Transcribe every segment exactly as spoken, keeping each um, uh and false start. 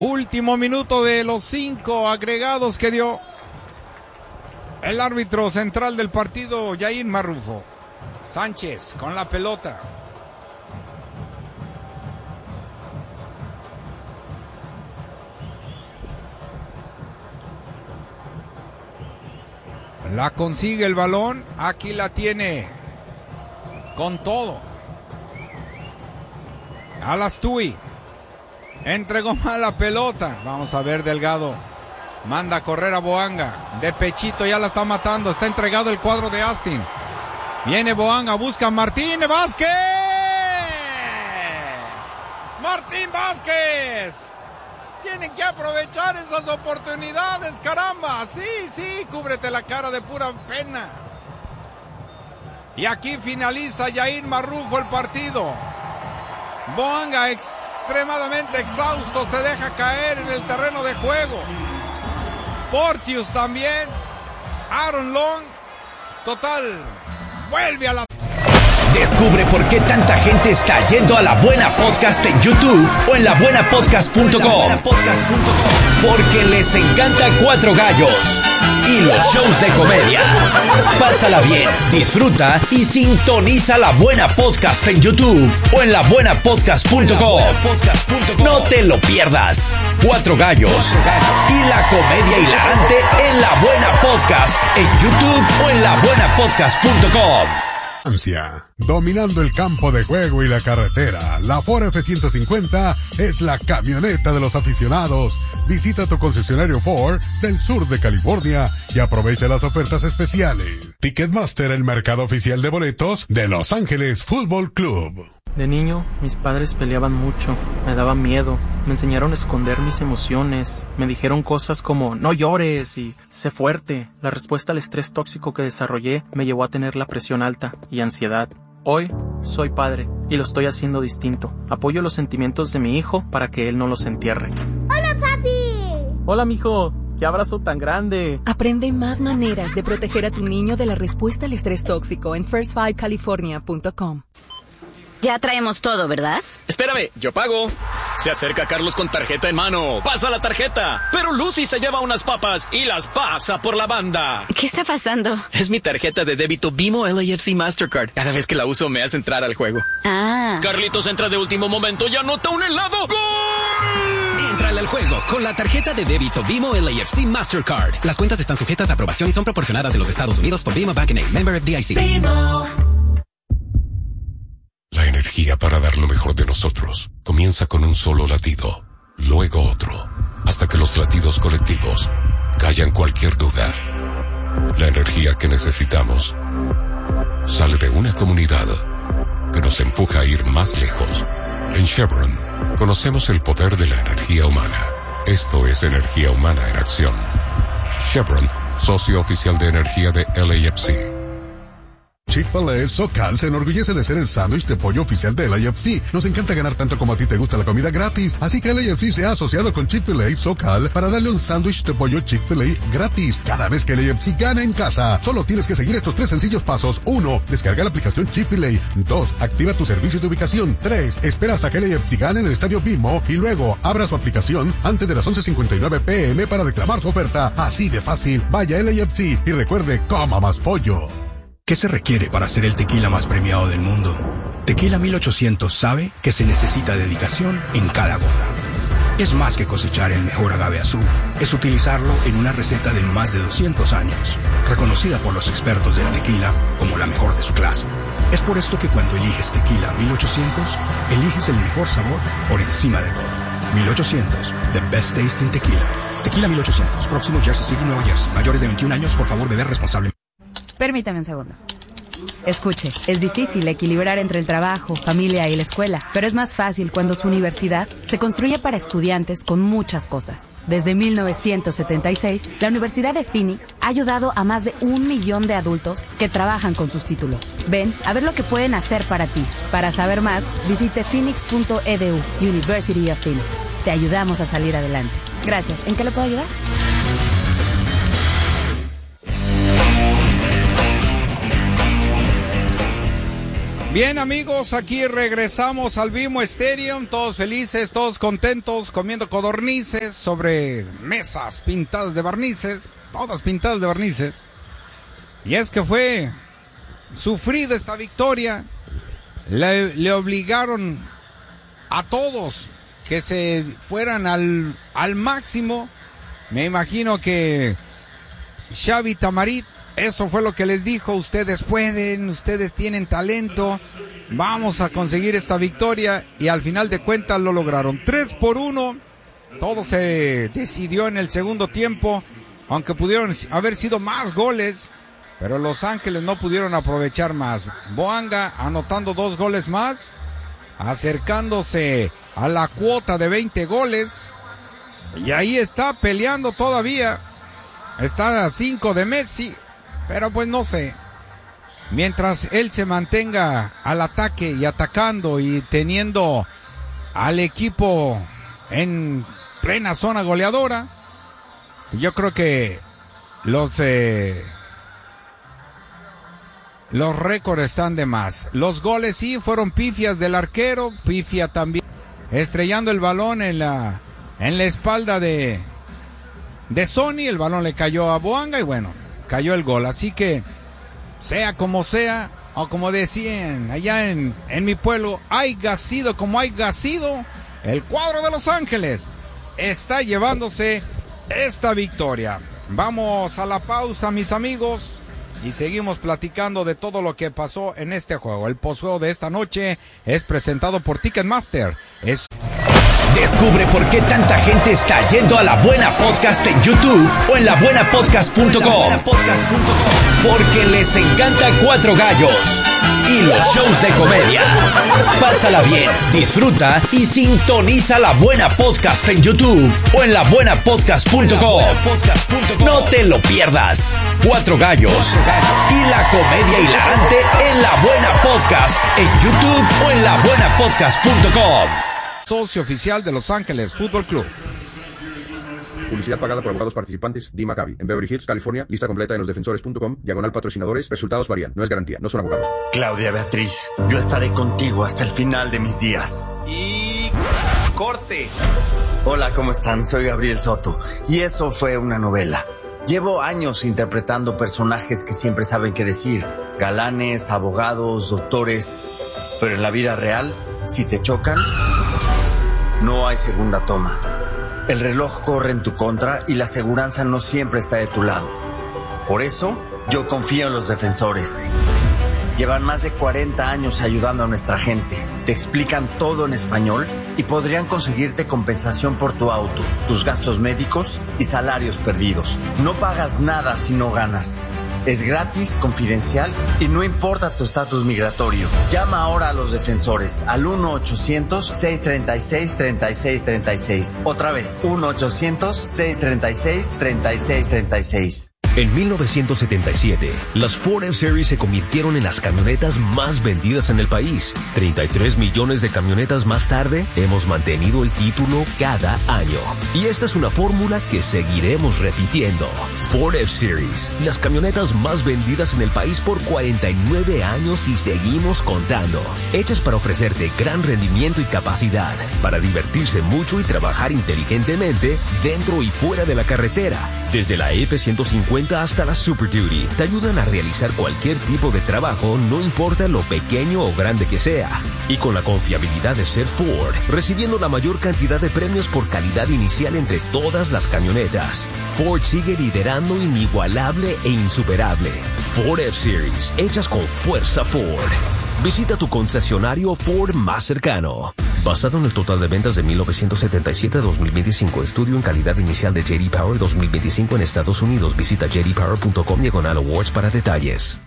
Último minuto de los cinco agregados que dio el árbitro central del partido, Yair Marrufo. Sánchez con la pelota. La consigue el balón. Aquí la tiene con todo. Alastui. Entregó mal la pelota. Vamos a ver, Delgado. Manda a correr a Boanga. De pechito ya la está matando. Está entregado el cuadro de Austin. Viene Boanga. Busca a Martín Vázquez. Martín Vázquez. Tienen que aprovechar esas oportunidades, caramba. Sí, sí, cúbrete la cara de pura pena. Y aquí finaliza Yair Marrufo el partido. Boanga, extremadamente exhausto, se deja caer en el terreno de juego. Porteous también. Aaron Long. Total, vuelve a la... Descubre por qué tanta gente está yendo a La Buena Podcast en YouTube o en la buena podcast punto com. Porque les encanta Cuatro Gallos y los shows de comedia. Pásala bien, disfruta y sintoniza La Buena Podcast en YouTube o en la buena podcast punto com. No te lo pierdas. Cuatro Gallos y la comedia hilarante en La Buena Podcast en YouTube o en la buena podcast punto com. Dominando el campo de juego y la carretera, la Ford F ciento cincuenta es la camioneta de los aficionados. Visita tu concesionario Ford del sur de California y aprovecha las ofertas especiales. Ticketmaster, el mercado oficial de boletos de Los Ángeles Fútbol Club. De niño, mis padres peleaban mucho, me daba miedo, me enseñaron a esconder mis emociones, me dijeron cosas como no llores y sé fuerte. La respuesta al estrés tóxico que desarrollé me llevó a tener la presión alta y ansiedad. Hoy soy padre y lo estoy haciendo distinto. Apoyo los sentimientos de mi hijo para que él no los entierre. ¡Hola, papi! Hola, mijo. ¡Qué abrazo tan grande! Aprende más maneras de proteger a tu niño de la respuesta al estrés tóxico en first five california punto com. Ya traemos todo, ¿verdad? Espérame, yo pago. Se acerca Carlos con tarjeta en mano. Pasa la tarjeta. Pero Lucy se lleva unas papas y las pasa por la banda. ¿Qué está pasando? Es mi tarjeta de débito BMO L A F C Mastercard. Cada vez que la uso me hace entrar al juego. Ah. Carlitos entra de último momento y anota un helado. ¡Gol! Entrale al juego con la tarjeta de débito BMO L A F C Mastercard. Las cuentas están sujetas a aprobación y son proporcionadas en los Estados Unidos por B M O Bank N A, member F D I C. B M O. La energía para dar lo mejor de nosotros comienza con un solo latido, luego otro, hasta que los latidos colectivos callan cualquier duda. La energía que necesitamos sale de una comunidad que nos empuja a ir más lejos. En Chevron conocemos el poder de la energía humana. Esto es energía humana en acción. Chevron, socio oficial de energía de L A F C. Chick-fil-A SoCal se enorgullece de ser el sándwich de pollo oficial de L A F C. Nos encanta ganar tanto como a ti te gusta la comida gratis. Así que L A F C se ha asociado con Chick-fil-A SoCal para darle un sándwich de pollo Chick-fil-A gratis cada vez que L A F C gana en casa. Solo tienes que seguir estos tres sencillos pasos. uno. Descarga la aplicación Chick-fil-A. dos. Activa tu servicio de ubicación. tres. Espera hasta que L A F C gane en el estadio B M O y luego abra su aplicación antes de las once cincuenta y nueve p m para reclamar su oferta. Así de fácil. Vaya a L A F C y recuerde, coma más pollo. ¿Qué se requiere para ser el tequila más premiado del mundo? Tequila mil ochocientos sabe que se necesita dedicación en cada gota. Es más que cosechar el mejor agave azul. Es utilizarlo en una receta de más de doscientos años, reconocida por los expertos del tequila como la mejor de su clase. Es por esto que cuando eliges Tequila mil ochocientos, eliges el mejor sabor por encima de todo. mil ochocientos, the best tasting tequila. Tequila mil ochocientos, próximo Jersey City, Nueva Jersey. Mayores de veintiún años, por favor, beber responsablemente. Permítame un segundo. Escuche, es difícil equilibrar entre el trabajo, familia y la escuela, pero es más fácil cuando su universidad se construye para estudiantes con muchas cosas. Desde mil novecientos setenta y seis, la Universidad de Phoenix ha ayudado a más de un millón de adultos que trabajan con sus títulos. Ven a ver lo que pueden hacer para ti. Para saber más, visite phoenix punto e d u, University of Phoenix. Te ayudamos a salir adelante. Gracias. ¿En qué le puedo ayudar? Bien, amigos, aquí regresamos al BMO Stadium, todos felices, todos contentos, comiendo codornices sobre mesas pintadas de barnices, todas pintadas de barnices. Y es que fue sufrida esta victoria, le, le obligaron a todos que se fueran al, al máximo. Me imagino que Xavi Tamarit, eso fue lo que les dijo: ustedes pueden, ustedes tienen talento, vamos a conseguir esta victoria, y al final de cuentas lo lograron. Tres por uno, todo se decidió en el segundo tiempo, aunque pudieron haber sido más goles, pero Los Ángeles no pudieron aprovechar más. Boanga anotando dos goles más, acercándose a la cuota de veinte goles, y ahí está peleando todavía, está a cinco de Messi. Pero pues no sé, mientras él se mantenga al ataque y atacando y teniendo al equipo en plena zona goleadora, yo creo que los eh, los récords están de más. Los goles sí fueron pifias del arquero, pifia también, estrellando el balón en la en la espalda de de Sonny, el balón le cayó a Boanga y bueno, cayó el gol. Así que, sea como sea, o como decían allá en, en mi pueblo, haya sido como haya sido, el cuadro de Los Ángeles está llevándose esta victoria. Vamos a la pausa, mis amigos, y seguimos platicando de todo lo que pasó en este juego. El postjuego de esta noche es presentado por Ticketmaster. Es... Descubre por qué tanta gente está yendo a La Buena Podcast en YouTube o en la buena podcast punto com. Porque les encanta Cuatro Gallos y los shows de comedia. Pásala bien, disfruta y sintoniza La Buena Podcast en YouTube o en la buena podcast punto com. No te lo pierdas. Cuatro Gallos y la comedia hilarante en La Buena Podcast en YouTube o en la buena podcast punto com. Socio oficial de Los Ángeles Fútbol Club. Publicidad pagada por abogados participantes. D. Maccabi. En Beverly Hills, California. Lista completa en losdefensores punto com. Diagonal patrocinadores. Resultados varían. No es garantía. No son abogados. Claudia Beatriz, yo estaré contigo hasta el final de mis días. Y... corte. Hola, ¿cómo están? Soy Gabriel Soto. Y eso fue una novela. Llevo años interpretando personajes que siempre saben qué decir. Galanes, abogados, doctores. Pero en la vida real, si te chocan, no hay segunda toma. El reloj corre en tu contra y la aseguranza no siempre está de tu lado. Por eso, yo confío en los defensores. Llevan más de cuarenta años ayudando a nuestra gente. Te explican todo en español y podrían conseguirte compensación por tu auto, tus gastos médicos y salarios perdidos. No pagas nada si no ganas. Es gratis, confidencial y no importa tu estatus migratorio. Llama ahora a los defensores al uno ochocientos, seiscientos treinta y seis, treinta y seis treinta y seis. Otra vez, uno ochocientos, seiscientos treinta y seis, treinta y seis treinta y seis. En mil novecientos setenta y siete, las Ford F-Series se convirtieron en las camionetas más vendidas en el país. treinta y tres millones de camionetas más tarde, hemos mantenido el título cada año. Y esta es una fórmula que seguiremos repitiendo. Ford F-Series, las camionetas más vendidas en el país por cuarenta y nueve años y seguimos contando. Hechas para ofrecerte gran rendimiento y capacidad, para divertirse mucho y trabajar inteligentemente dentro y fuera de la carretera. Desde la F ciento cincuenta hasta la Super Duty, te ayudan a realizar cualquier tipo de trabajo, no importa lo pequeño o grande que sea. Y con la confiabilidad de ser Ford, recibiendo la mayor cantidad de premios por calidad inicial entre todas las camionetas. Ford sigue liderando inigualable e insuperable. Ford F-Series, hechas con fuerza Ford. Visita tu concesionario Ford más cercano. Basado en el total de ventas de mil novecientos setenta y siete a dos mil veinticinco, estudio en calidad inicial de J D Power dos mil veinticinco en Estados Unidos. Visita j d power punto com diagonal awards para detalles.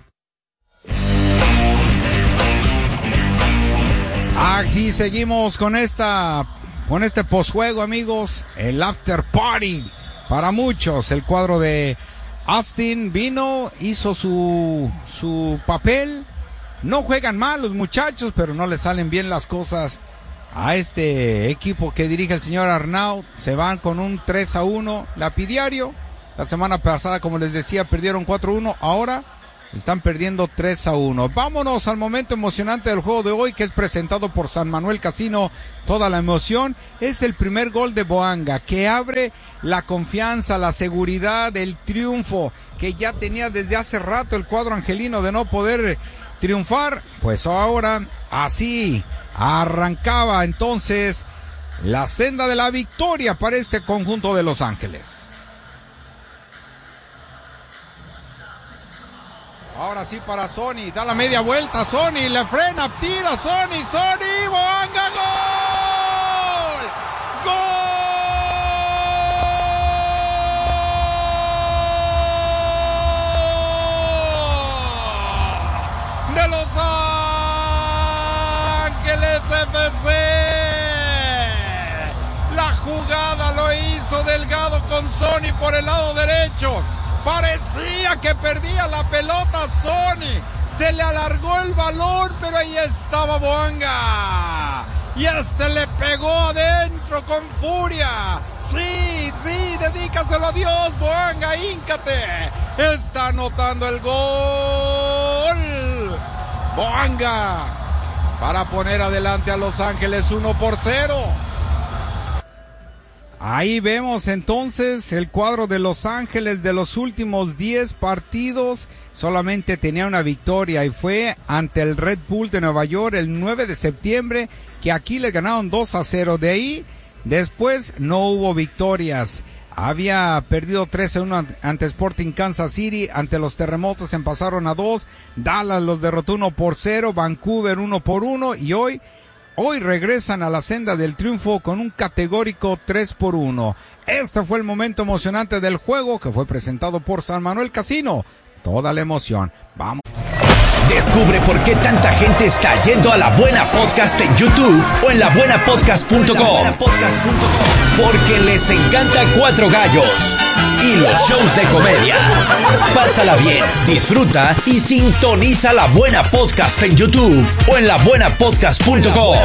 Aquí seguimos con esta, con este postjuego, amigos. El after party para muchos. El cuadro de Austin vino, hizo su, su papel. No juegan mal los muchachos, pero no le salen bien las cosas a este equipo que dirige el señor Arnaud. Se van con un tres a uno lapidario. La semana pasada, como les decía, perdieron cuatro a uno. Ahora Están perdiendo tres a uno. Vámonos al momento emocionante del juego de hoy, que es presentado por San Manuel Casino. Toda la emoción es el primer gol de Boanga, que abre la confianza, la seguridad, el triunfo que ya tenía desde hace rato el cuadro angelino de no poder triunfar. Pues ahora así arrancaba entonces la senda de la victoria para este conjunto de Los Ángeles. Ahora sí para Sony, da la media vuelta, Sony, le frena, tira, Sony, Sony, Boanga, ¡gol! ¡Gol! De Los Ángeles F C. La jugada lo hizo Delgado con Sony por el lado derecho. Parecía que perdía la pelota Sony. Se le alargó el balón, pero ahí estaba Boanga. Y este le pegó adentro con furia. Sí, sí, dedícaselo a Dios, Boanga, híncate. Está anotando el gol. Boanga para poner adelante a Los Ángeles uno por cero. Ahí vemos entonces el cuadro de Los Ángeles. De los últimos diez partidos, solamente tenía una victoria y fue ante el Red Bull de Nueva York el nueve de septiembre, que aquí le ganaron dos a cero. De ahí, después no hubo victorias. Había perdido tres a uno ante Sporting Kansas City, ante los Terremotos empasaron a dos, Dallas los derrotó uno por cero, Vancouver uno por uno y hoy... Hoy regresan a la senda del triunfo con un categórico tres por uno. Este fue el momento emocionante del juego, que fue presentado por San Manuel Casino. Toda la emoción. Vamos. Descubre por qué tanta gente está yendo a La Buena Podcast en YouTube o en la buena podcast punto com. Porque les encanta Cuatro Gallos y los shows de comedia. Pásala bien, disfruta y sintoniza La Buena Podcast en YouTube o en la buena podcast punto com.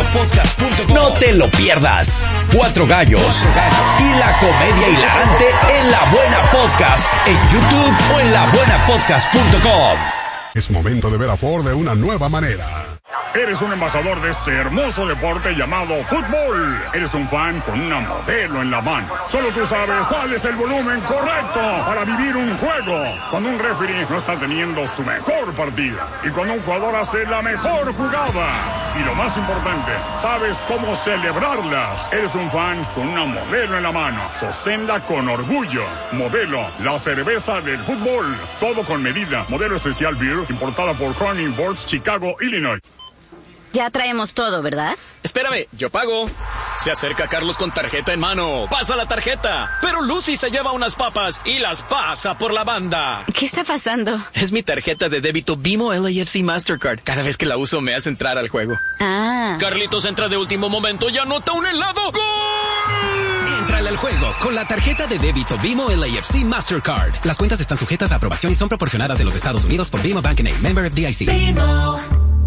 No te lo pierdas. Cuatro Gallos y la comedia hilarante en La Buena Podcast en YouTube o en la buena podcast punto com. Es momento de ver a Ford de una nueva manera. Eres un embajador de este hermoso deporte llamado fútbol. Eres un fan con una modelo en la mano. Solo tú sabes cuál es el volumen correcto para vivir un juego. Cuando un referee no está teniendo su mejor partida. Y cuando un jugador hace la mejor jugada. Y lo más importante, sabes cómo celebrarlas. Eres un fan con una modelo en la mano. Sosténla con orgullo. Modelo, la cerveza del fútbol. Todo con medida. Modelo especial beer, importada por Crown Imports, Chicago, Illinois. Ya traemos todo, ¿verdad? Espérame, yo pago. Se acerca Carlos con tarjeta en mano. Pasa la tarjeta. Pero Lucy se lleva unas papas y las pasa por la banda. ¿Qué está pasando? Es mi tarjeta de débito Bimo L A F C Mastercard. Cada vez que la uso me hace entrar al juego. Ah. Carlitos entra de último momento y anota un helado. ¡Gol! Entrale al juego con la tarjeta de débito Bimo L A F C Mastercard. Las cuentas están sujetas a aprobación y son proporcionadas en los Estados Unidos por Bimo Bank N A, member F D I C. Bimo.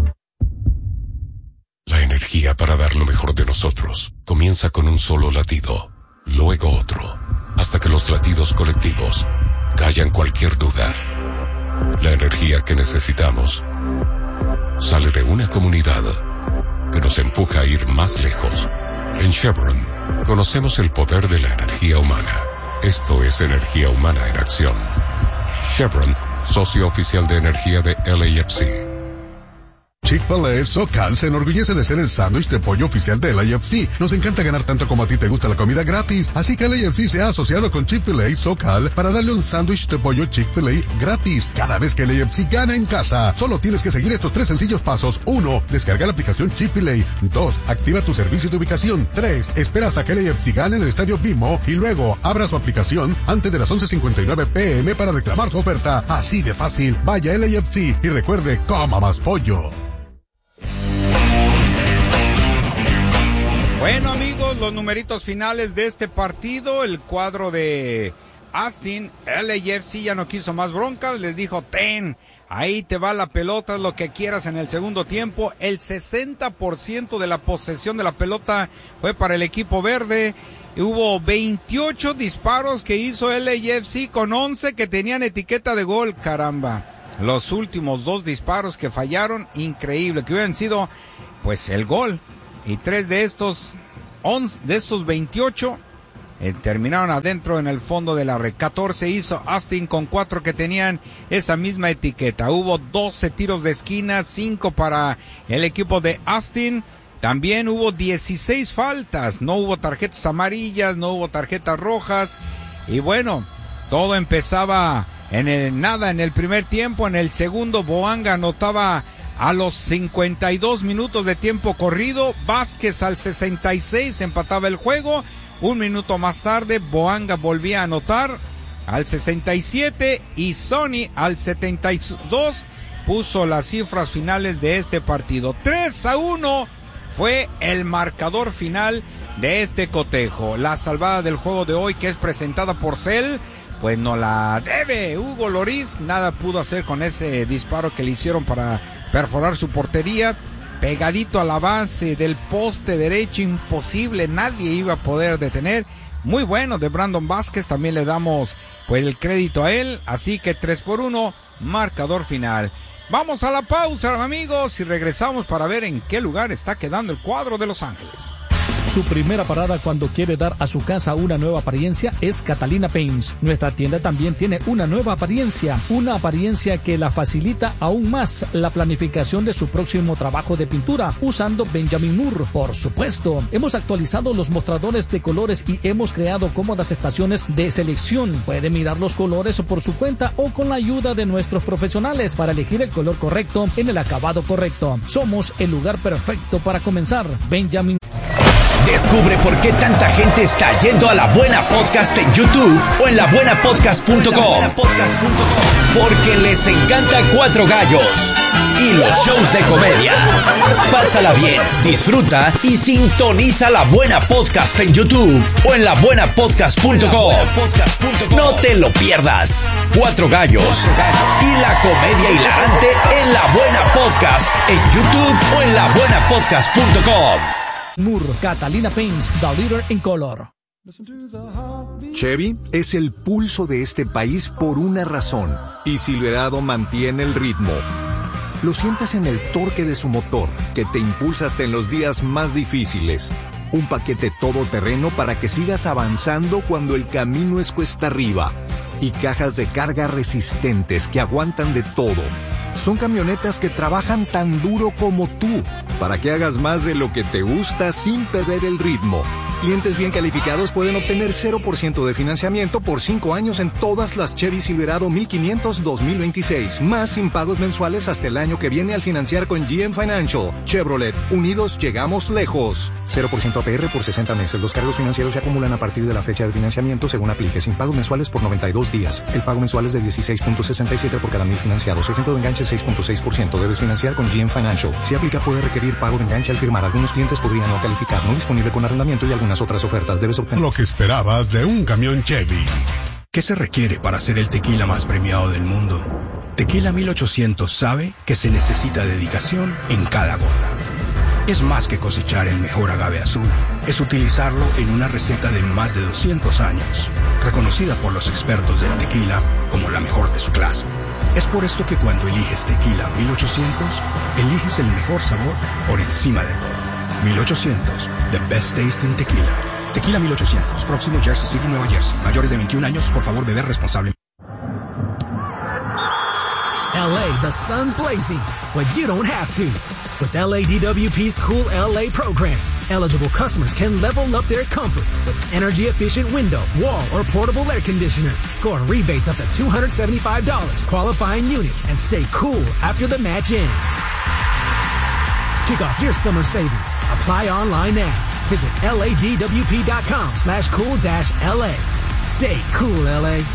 La energía para dar lo mejor de nosotros comienza con un solo latido, luego otro, hasta que los latidos colectivos callan cualquier duda. La energía que necesitamos sale de una comunidad que nos empuja a ir más lejos. En Chevron conocemos el poder de la energía humana. Esto es energía humana en acción. Chevron, socio oficial de energía de L A F C. Chick-fil-A SoCal se enorgullece de ser el sándwich de pollo oficial de L A F C. Nos encanta ganar tanto como a ti te gusta la comida gratis, así que L A F C se ha asociado con Chick-fil-A SoCal para darle un sándwich de pollo Chick-fil-A gratis cada vez que L A F C gana en casa. Solo tienes que seguir estos tres sencillos pasos. uno. Descarga la aplicación Chick-fil-A. dos. Activa tu servicio de ubicación. tres. Espera hasta que L A F C gane en el estadio Bimo y luego abra su aplicación antes de las once cincuenta y nueve pm para reclamar su oferta. Así de fácil. Vaya a L A F C y recuerde, coma más pollo. Bueno, amigos, los numeritos finales de este partido. El cuadro de Austin, L A F C ya no quiso más broncas, les dijo, ten, ahí te va la pelota, lo que quieras en el segundo tiempo. El sesenta por ciento de la posesión de la pelota fue para el equipo verde. Hubo veintiocho disparos que hizo L A F C con once que tenían etiqueta de gol, caramba. los últimos dos disparos que fallaron, increíble, que hubieran sido pues el gol, y tres de estos once, de estos veintiocho eh, terminaron adentro en el fondo de la red. catorce hizo Austin con cuatro que tenían esa misma etiqueta. Hubo doce tiros de esquina, cinco para el equipo de Austin. También hubo dieciséis faltas, no hubo tarjetas amarillas, no hubo tarjetas rojas, y bueno, todo empezaba en el nada en el primer tiempo. En el segundo, Boanga anotaba a los cincuenta y dos minutos de tiempo corrido. Vázquez al sesenta y seis empataba el juego. Un minuto más tarde, Boanga volvía a anotar al sesenta y siete y Sonny al setenta y dos puso las cifras finales de este partido. tres a uno fue el marcador final de este cotejo. La salvada del juego de hoy, que es presentada por Cell, pues no la debe Hugo Lloris. Nada pudo hacer con ese disparo que le hicieron para perforar su portería, pegadito al avance del poste derecho, imposible, nadie iba a poder detener. Muy bueno de Brandon Vázquez, también le damos pues el crédito a él, así que tres por uno, marcador final. Vamos a la pausa, amigos, y regresamos para ver en qué lugar está quedando el cuadro de Los Ángeles. Su primera parada cuando quiere dar a su casa una nueva apariencia es Catalina Paints. Nuestra tienda también tiene una nueva apariencia, una apariencia que la facilita aún más la planificación de su próximo trabajo de pintura usando Benjamin Moore. Por supuesto, hemos actualizado los mostradores de colores y hemos creado cómodas estaciones de selección. Puede mirar los colores por su cuenta o con la ayuda de nuestros profesionales para elegir el color correcto en el acabado correcto. Somos el lugar perfecto para comenzar. Benjamin. Descubre por qué tanta gente está yendo a La Buena Podcast en YouTube o en la buena podcast punto com. Porque les encanta Cuatro Gallos y los shows de comedia. Pásala bien, disfruta y sintoniza La Buena Podcast en YouTube o en la buena podcast punto com. No te lo pierdas. Cuatro Gallos y la comedia hilarante en La Buena Podcast en YouTube o en la buena podcast punto com. Moore, Catalina Paints, the leader in color. Chevy es el pulso de este país por una razón, y Silverado mantiene el ritmo. Lo sientes en el torque de su motor, que te impulsa hasta en los días más difíciles. Un paquete todoterreno para que sigas avanzando cuando el camino es cuesta arriba. Y cajas de carga resistentes que aguantan de todo. Son camionetas que trabajan tan duro como tú, para que hagas más de lo que te gusta sin perder el ritmo. Clientes bien calificados pueden obtener cero por ciento de financiamiento por cinco años en todas las Chevy Silverado mil quinientos dos mil veintiséis, más sin pagos mensuales hasta el año que viene al financiar con G M Financial. Chevrolet, unidos llegamos lejos. cero por ciento A P R por sesenta meses. Los cargos financieros se acumulan a partir de la fecha de financiamiento según aplique, sin pagos mensuales por noventa y dos días. El pago mensual es de dieciséis punto sesenta y siete por cada mil financiados. Ejemplo de enganche seis punto seis por ciento. Debes financiar con G M Financial. Si aplica, puede requerir pago de enganche al firmar. Algunos clientes podrían no calificar. No disponible con arrendamiento y algunas otras ofertas. Debes obtener lo que esperabas de un camión Chevy. ¿Qué se requiere para ser el tequila más premiado del mundo? Tequila mil ochocientos sabe que se necesita dedicación en cada gota. Es más que cosechar el mejor agave azul. Es utilizarlo en una receta de más de doscientos años, reconocida por los expertos del tequila como la mejor de su clase. Es por esto que cuando eliges Tequila mil ochocientos, eliges el mejor sabor por encima de todo. mil ochocientos, the best tasting tequila. Tequila mil ochocientos, próximo Jersey City, Nueva Jersey. Mayores de veintiún años, por favor, beber responsable. L A, the sun's blazing, but you don't have to. With L A D W P's Cool L A program, eligible customers can level up their comfort with energy-efficient window, wall, or portable air conditioner. Score rebates up to two hundred seventy-five dollars, qualifying units, and stay cool after the match ends. Kick off your summer savings. Apply online now. Visit ladwp.com slash cool dash LA. Stay cool, L A.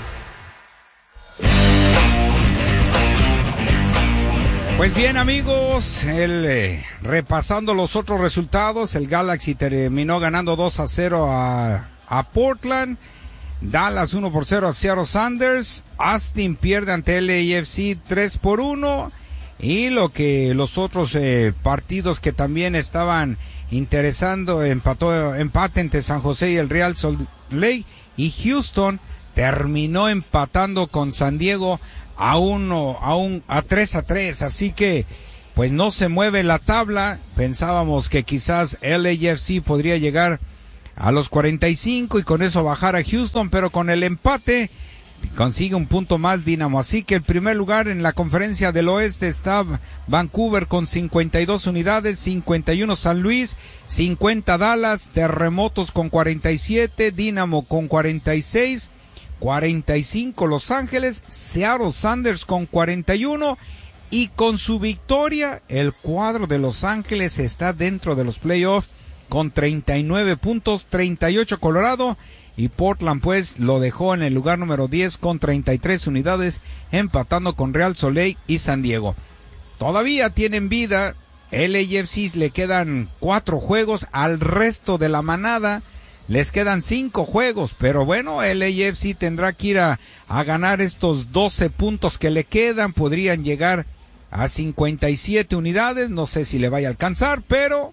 Pues bien, amigos, el, eh, repasando los otros resultados, el Galaxy terminó ganando dos a cero a, a Portland, Dallas uno por cero a Seattle Sounders, Austin pierde ante L A F C tres por uno, y lo que los otros eh, partidos que también estaban interesando, empató, empate entre San José y el Real Salt Lake, y Houston terminó empatando con San Diego a uno, a un, a tres a tres, así que pues no se mueve la tabla. Pensábamos que quizás L A F C podría llegar a los cuarenta y cinco y con eso bajar a Houston, pero con el empate consigue un punto más Dynamo. Así que el primer lugar en la conferencia del oeste está Vancouver con cincuenta y dos unidades, cincuenta y uno San Luis, cincuenta Dallas, Terremotos con cuarenta y siete, Dynamo con cuarenta y seis, cuarenta y cinco Los Ángeles, Seattle Sounders con cuarenta y uno, y con su victoria el cuadro de Los Ángeles está dentro de los playoffs con treinta y nueve puntos, treinta y ocho Colorado, y Portland pues lo dejó en el lugar número diez con treinta y tres unidades, empatando con Real Soleil y San Diego. Todavía tienen vida, L A F C le quedan cuatro juegos, al resto de la manada les quedan cinco juegos, pero bueno, L A F C tendrá que ir a, a ganar estos doce puntos que le quedan, podrían llegar a cincuenta y siete unidades, no sé si le vaya a alcanzar, pero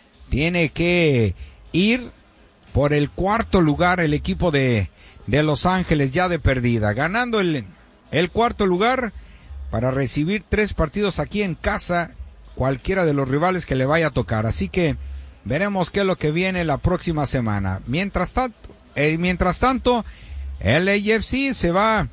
tiene que ir por el cuarto lugar el equipo de, de Los Ángeles ya de perdida, ganando el, el cuarto lugar para recibir tres partidos aquí en casa, cualquiera de los rivales que le vaya a tocar, así que veremos qué es lo que viene la próxima semana. Mientras tanto, eh, mientras tanto, L A F C se va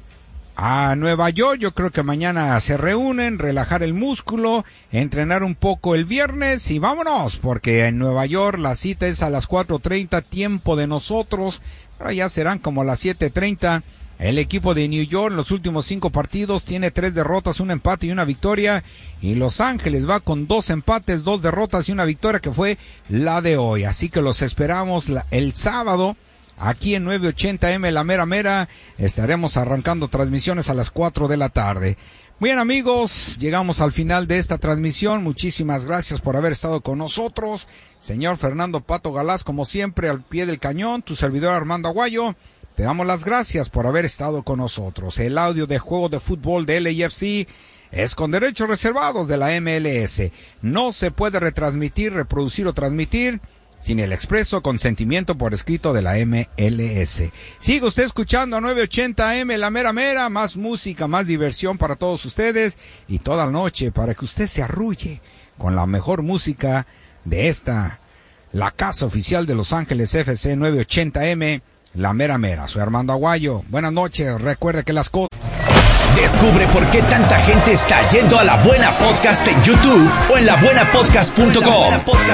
a Nueva York, yo creo que mañana se reúnen, relajar el músculo, entrenar un poco el viernes y vámonos, porque en Nueva York la cita es a las cuatro treinta, tiempo de nosotros, pero ya serán como las siete treinta. El equipo de New York en los últimos cinco partidos tiene tres derrotas, un empate y una victoria, y Los Ángeles va con dos empates, dos derrotas y una victoria que fue la de hoy, así que los esperamos la, el sábado aquí en nueve ochenta eme La Mera Mera. Estaremos arrancando transmisiones a las cuatro de la tarde. Bien amigos, llegamos al final de esta transmisión. Muchísimas gracias por haber estado con nosotros. Señor Fernando Pato Galás, como siempre, al pie del cañón. Tu servidor Armando Aguayo, te damos las gracias por haber estado con nosotros. El audio de juego de fútbol de L A F C es con derechos reservados de la M L S. No se puede retransmitir, reproducir o transmitir sin el expreso consentimiento por escrito de la M L S. Sigue usted escuchando a nueve ochenta eme La Mera Mera, más música, más diversión para todos ustedes y toda la noche para que usted se arrulle con la mejor música de esta, la casa oficial de Los Ángeles F C nueve ochenta eme La Mera Mera. Soy Armando Aguayo. Buenas noches. Recuerde que las cosas... Descubre por qué tanta gente está yendo a La Buena Podcast en YouTube o en la buena podcast punto com.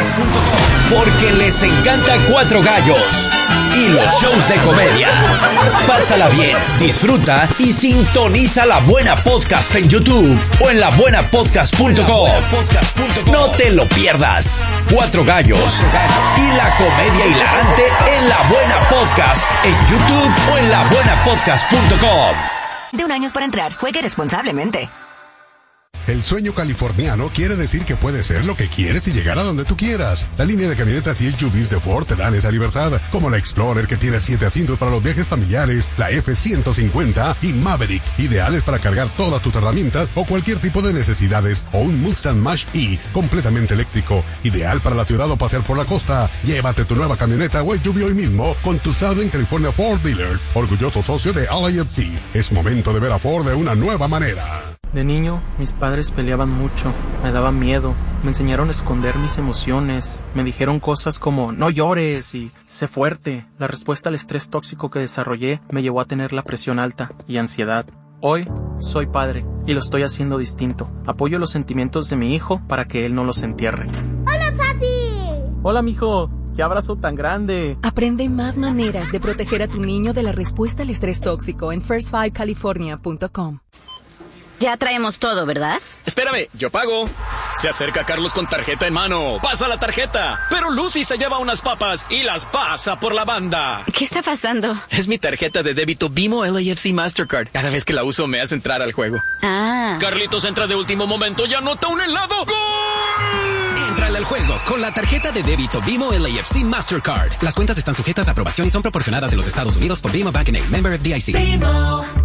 Porque les encanta Cuatro Gallos y los shows de comedia. Pásala bien, disfruta y sintoniza La Buena Podcast en YouTube o en la buena podcast punto com. No te lo pierdas. Cuatro Gallos y la comedia hilarante en La Buena Podcast en YouTube o en la buena podcast punto com. De un año para entrar. Juegue responsablemente. El sueño californiano quiere decir que puedes ser lo que quieres y llegar a donde tú quieras. La línea de camionetas y S U Vs de Ford te dan esa libertad, como la Explorer que tiene siete asientos para los viajes familiares, la F ciento cincuenta y Maverick, ideales para cargar todas tus herramientas o cualquier tipo de necesidades, o un Mustang Mach-E completamente eléctrico, ideal para la ciudad o pasear por la costa. Llévate tu nueva camioneta o S U V hoy mismo con tu Southern California Ford Dealer, orgulloso socio de L A F C. Es momento de ver a Ford de una nueva manera. De niño, mis padres peleaban mucho, me daban miedo, me enseñaron a esconder mis emociones, me dijeron cosas como no llores y sé fuerte. La respuesta al estrés tóxico que desarrollé me llevó a tener la presión alta y ansiedad. Hoy soy padre y lo estoy haciendo distinto. Apoyo los sentimientos de mi hijo para que él no los entierre. ¡Hola, papi! Hola, mijo. ¡Qué abrazo tan grande! Aprende más maneras de proteger a tu niño de la respuesta al estrés tóxico en first five california punto com. Ya traemos todo, ¿verdad? Espérame, yo pago. Se acerca Carlos con tarjeta en mano. Pasa la tarjeta. Pero Lucy se lleva unas papas y las pasa por la banda. ¿Qué está pasando? Es mi tarjeta de débito Bimo L A F C Mastercard. Cada vez que la uso me hace entrar al juego. Ah. Carlitos entra de último momento y anota un helado. ¡Gol! Entrale al juego con la tarjeta de débito Bimo L A F C Mastercard. Las cuentas están sujetas a aprobación y son proporcionadas en los Estados Unidos por Bimo Bank N A, member F D I C. Bimo.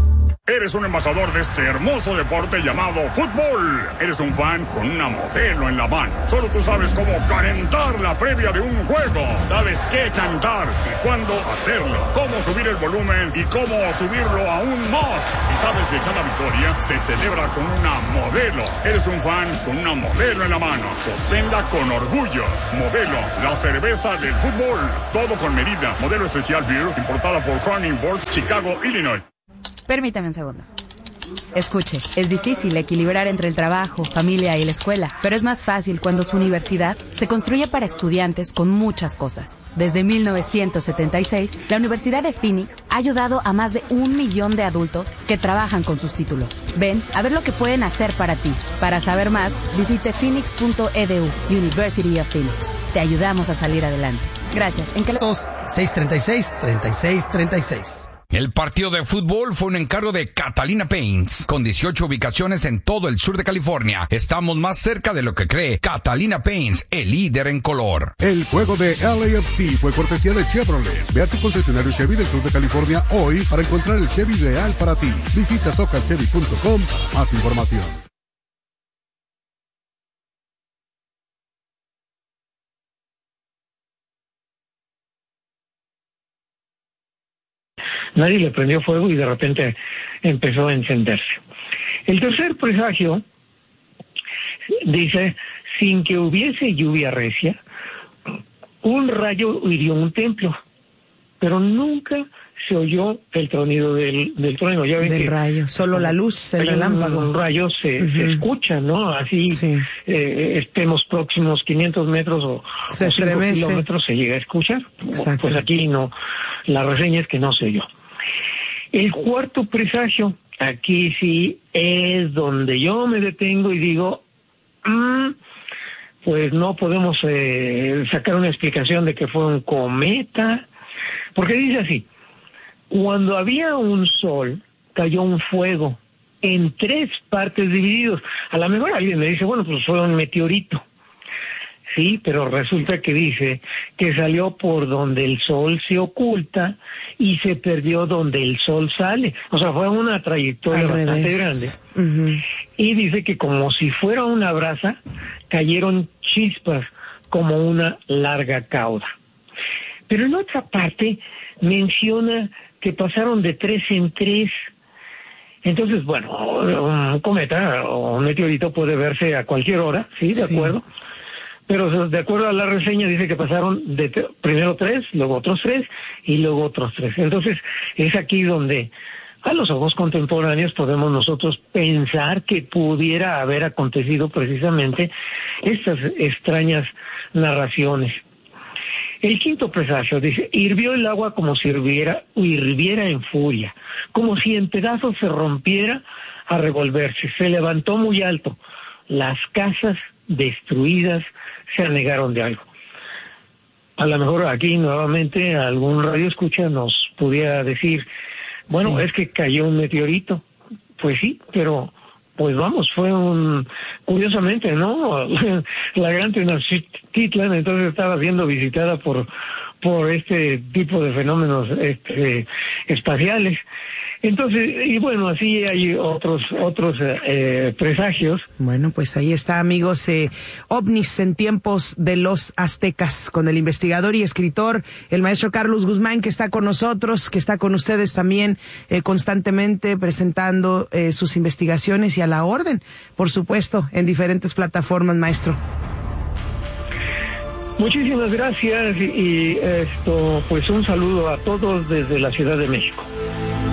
Eres un embajador de este hermoso deporte llamado fútbol. Eres un fan con una modelo en la mano. Solo tú sabes cómo calentar la previa de un juego. Sabes qué cantar y cuándo hacerlo. Cómo subir el volumen y cómo subirlo aún más. Y sabes que cada victoria se celebra con una modelo. Eres un fan con una modelo en la mano. Sosténla con orgullo. Modelo, la cerveza del fútbol. Todo con medida. Modelo especial beer, importada por Crown Imports, Chicago, Illinois. Permítame un segundo. Escuche, es difícil equilibrar entre el trabajo, familia y la escuela, pero es más fácil cuando su universidad se construye para estudiantes con muchas cosas. Desde mil novecientos setenta y seis, la Universidad de Phoenix ha ayudado a más de un millón de adultos que trabajan con sus títulos. Ven a ver lo que pueden hacer para ti. Para saber más, visite phoenix punto e d u, University of Phoenix. Te ayudamos a salir adelante. Gracias. ¿En qué le... seis treinta y seis, treinta y seis, treinta y seis. El partido de fútbol fue un encargo de Catalina Paints, con dieciocho ubicaciones en todo el sur de California. Estamos más cerca de lo que cree. Catalina Paints, el líder en color. El juego de L A F C fue cortesía de Chevrolet. Ve a tu concesionario Chevy del sur de California hoy para encontrar el Chevy ideal para ti. Visita socal chevy punto com. Más información. Nadie le prendió fuego y de repente empezó a encenderse. El tercer presagio dice, sin que hubiese lluvia recia, un rayo hirió un templo, pero nunca se oyó el tronido del, del trueno. Ya ven del que rayo, solo la luz, el relámpago. Un, un rayo se, uh-huh. se escucha, ¿no? Así sí. eh, estemos próximos quinientos metros o, se o cinco kilómetros se llega a escuchar. Exacto. Pues aquí no, la reseña es que no se oyó. El cuarto presagio, aquí sí es donde yo me detengo y digo, mmm, pues no podemos eh, sacar una explicación de que fue un cometa, porque dice así, cuando había un sol, cayó un fuego en tres partes divididos. A lo mejor alguien me dice, bueno, pues fue un meteorito. Sí, pero resulta que dice que salió por donde el sol se oculta y se perdió donde el sol sale. O sea, fue una trayectoria Al bastante revés. grande. Uh-huh. Y dice que como si fuera una brasa, cayeron chispas como una larga cauda. Pero en otra parte menciona que pasaron de tres en tres. Entonces, bueno, un cometa o un meteorito puede verse a cualquier hora, ¿sí? De sí. acuerdo. Pero de acuerdo a la reseña dice que pasaron de t- primero tres, luego otros tres y luego otros tres. Entonces es aquí donde a los ojos contemporáneos podemos nosotros pensar que pudiera haber acontecido precisamente estas extrañas narraciones. El quinto presagio dice, hirvió el agua como si hirviera, hirviera en furia, como si en pedazos se rompiera a revolverse, se levantó muy alto, las casas destruidas se anegaron de algo. A lo mejor aquí nuevamente algún radio escucha nos pudiera decir, bueno, sí. es que cayó un meteorito. Pues sí, pero pues vamos, fue un, curiosamente, ¿no? La gran Tenochtitlan entonces estaba siendo visitada por por este tipo de fenómenos este, espaciales. Entonces, y bueno, así hay otros otros eh, presagios. Bueno, pues ahí está, amigos, eh, ovnis en tiempos de los aztecas, con el investigador y escritor, el maestro Carlos Guzmán, que está con nosotros, que está con ustedes también eh, constantemente presentando eh, sus investigaciones y a la orden, por supuesto, en diferentes plataformas, maestro. Muchísimas gracias y, y esto, pues un saludo a todos desde la Ciudad de México.